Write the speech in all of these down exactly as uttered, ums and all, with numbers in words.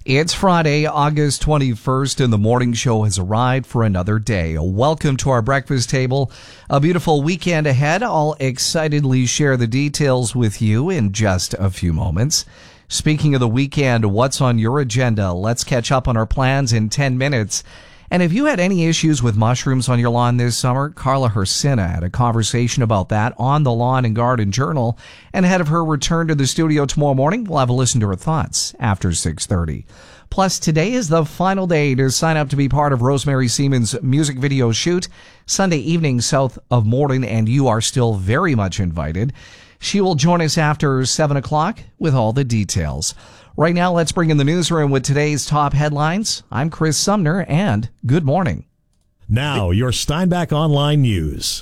It's Friday, August twenty-first, and the morning show has arrived for another day. Welcome to our breakfast table. A beautiful weekend ahead. I'll excitedly share the details with you in just a few moments. Speaking of the weekend, what's on your agenda? Let's catch up on our plans in ten minutes. And if you had any issues with mushrooms on your lawn this summer, Carla Hersina had a conversation about that on the Lawn and Garden Journal. And ahead of her return to the studio tomorrow morning, we'll have a listen to her thoughts after six thirty. Plus, today is the final day to sign up to be part of Rosemary Seaman's music video shoot Sunday evening south of Morden, and you are still very much invited. She will join us after seven o'clock with all the details. Right now, let's bring in the newsroom with today's top headlines. I'm Chris Sumner, and good morning. Now, your Steinbach Online News.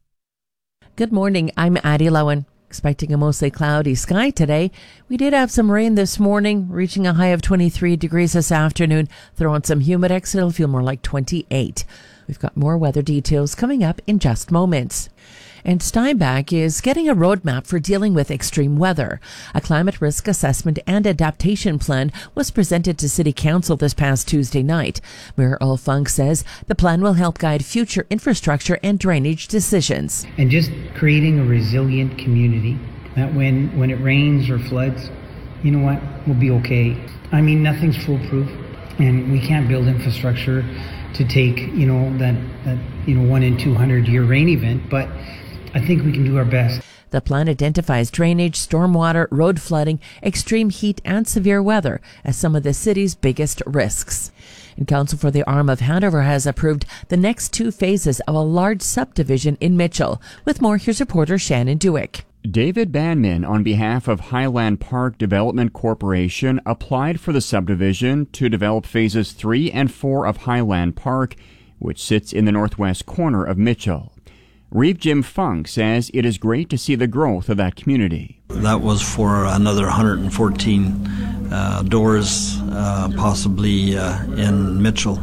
Good morning. I'm Addie Lowen. Expecting a mostly cloudy sky today. We did have some rain this morning, reaching a high of twenty-three degrees this afternoon. Throw on some Humidex, it'll feel more like twenty-eight. We've got more weather details coming up in just moments. And Steinbach is getting a roadmap for dealing with extreme weather. A climate risk assessment and adaptation plan was presented to City Council this past Tuesday night. Mayor Earl Funk says the plan will help guide future infrastructure and drainage decisions. And just creating a resilient community that when, when it rains or floods, you know what, we'll be okay. I mean, nothing's foolproof, and we can't build infrastructure to take, you know, that, that you know, one in two hundred year rain event, but I think we can do our best. The plan identifies drainage, stormwater, road flooding, extreme heat, and severe weather as some of the city's biggest risks. And Council for the Arm of Hanover has approved the next two phases of a large subdivision in Mitchell. With more, here's reporter Shannon Dewick. David Banman, on behalf of Highland Park Development Corporation, applied for the subdivision to develop phases three and four of Highland Park, which sits in the northwest corner of Mitchell. Reeve Jim Funk says it is great to see the growth of that community. That was for another one hundred fourteen uh, doors, uh, possibly uh, in Mitchell.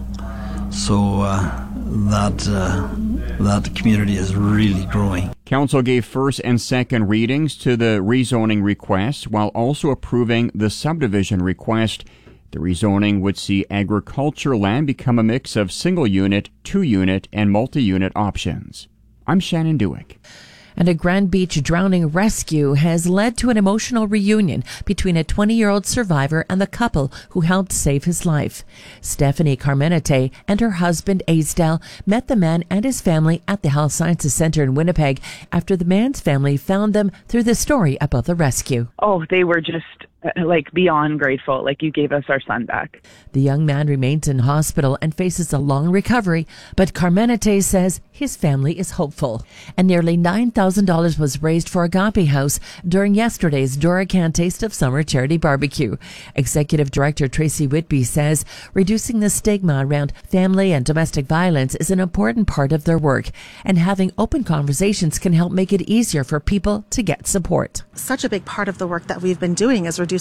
So uh, that uh, that community is really growing. Council gave first and second readings to the rezoning request while also approving the subdivision request. The rezoning would see agriculture land become a mix of single-unit, two-unit, and multi-unit options. I'm Shannon Dewick. And a Grand Beach drowning rescue has led to an emotional reunion between a twenty-year-old survivor and the couple who helped save his life. Stephanie Carmenete and her husband, Aisdell, met the man and his family at the Health Sciences Center in Winnipeg after the man's family found them through the story about the rescue. Oh, they were just like beyond grateful, like you gave us our son back. The young man remains in hospital and faces a long recovery, but Carmenete says his family is hopeful. And nearly nine thousand dollars was raised for Agape House during yesterday's Duracan Taste of Summer charity barbecue. Executive Director Tracy Whitby says reducing the stigma around family and domestic violence is an important part of their work, and having open conversations can help make it easier for people to get support. Such a big part of the work that we've been doing is reducing